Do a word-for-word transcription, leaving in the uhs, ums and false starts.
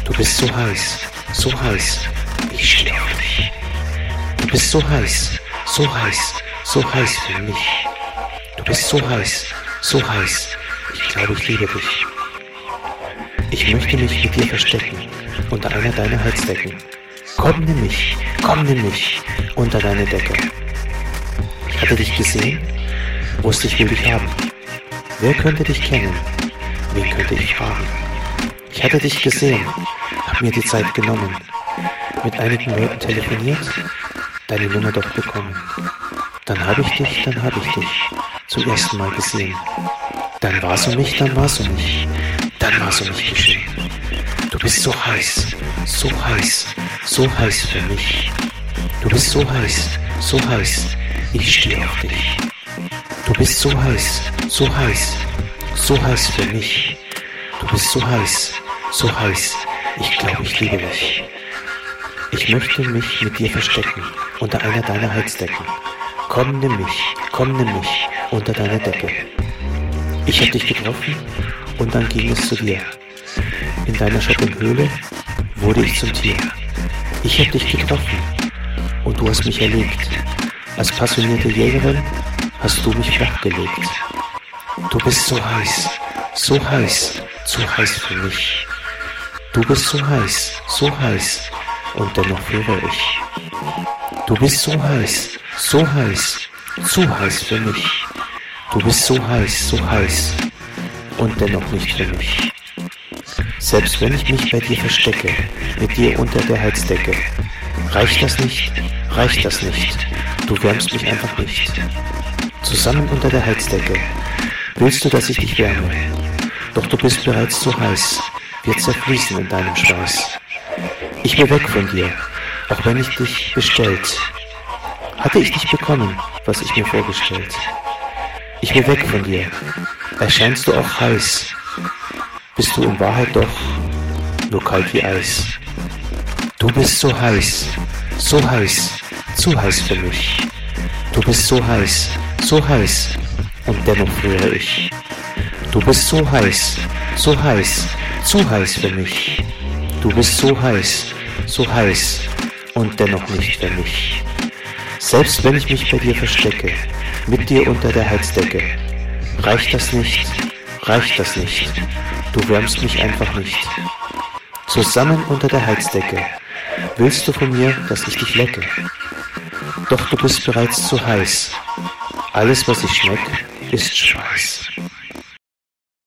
Du bist so heiß, so heiß, ich stehe auf dich. Du bist so heiß, so heiß, so heiß für mich. Du bist so heiß, so heiß, ich glaube, ich liebe dich. Ich möchte mich mit dir verstecken, unter einer deiner Heizdecken. Komm, nimm mich, komm, nimm mich, unter deine Decke. Ich hatte dich gesehen, wusste ich will dich haben. Wer könnte dich kennen? Wen könnte ich fragen? Ich hatte dich gesehen, hab mir die Zeit genommen, mit einigen Leuten telefoniert, deine Nummer doch bekommen. Dann hab ich dich, dann hab ich dich zum ersten Mal gesehen. Dann war's um mich, dann war's um mich, dann war's um mich geschehen. Du bist so heiß, so heiß, so heiß für mich. Du bist so heiß, so heiß, ich stehe auf dich. Du bist so heiß, so heiß, so heiß für mich. Du bist so heiß, so heiß, ich glaube, ich liebe dich. Ich möchte mich mit dir verstecken, unter einer deiner Heizdecken. Komm, nimm mich, komm, nimm mich, unter deine Decke. Ich hab dich getroffen und dann ging es zu dir. In deiner Shoppinghöhle wurde ich zum Tier. Ich hab dich getroffen und du hast mich erlegt. Als passionierte Jägerin hast du mich flachgelegt. Du bist so heiß, so heiß, zu heiß für mich. Du bist so heiß, so heiß und dennoch friere ich. Du bist so heiß, so heiß, zu heiß für mich. Du bist so heiß, so heiß und dennoch nicht für mich. Selbst wenn ich mich bei dir verstecke, mit dir unter der Heizdecke, reicht das nicht, reicht das nicht, du wärmst mich einfach nicht. Zusammen unter der Heizdecke, willst du, dass ich dich wärme? Doch du bist bereits zu heiß, wir zerfließen in deinem Schweiß. Ich will weg von dir, auch wenn ich dich bestellt. Hatte ich dich bekommen, was ich mir vorgestellt? Ich will weg von dir, erscheinst du auch heiß, bist du in Wahrheit doch nur kalt wie Eis. Du bist so heiß, so heiß, zu heiß für mich. Du bist so heiß, so heiß und dennoch friere ich. Du bist so heiß, so heiß, zu heiß für mich. Du bist so heiß, so heiß und dennoch nicht für mich. Selbst wenn ich mich bei dir verstecke, mit dir unter der Heizdecke, reicht das nicht, reicht das nicht, du wärmst mich einfach nicht. Zusammen unter der Heizdecke, willst du von mir, dass ich dich lecke? Doch du bist bereits zu heiß, alles was ich schmeck, ist Schweiß.